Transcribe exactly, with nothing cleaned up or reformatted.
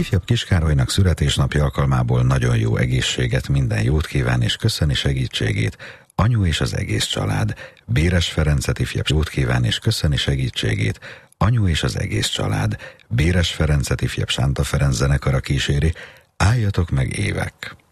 Ifjabb Kiskárolynak születésnapja alkalmából nagyon jó egészséget, minden jót kíván és köszöni segítségét anyu és az egész család. Béres Ferencet ifjabb jót kíván és köszöni segítségét anyu és az egész család. Béres Ferencet ifjabb Sánta Ferenc zenekara kíséri. Álljatok meg évek!